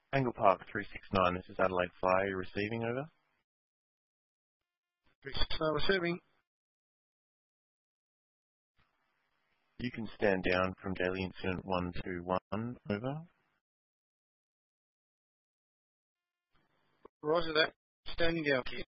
Angle Park 369, this is Adelaide Fly, receiving, over. 369 receiving. You can stand down from Daily Incident 121, over. Roger that. Standing down, please.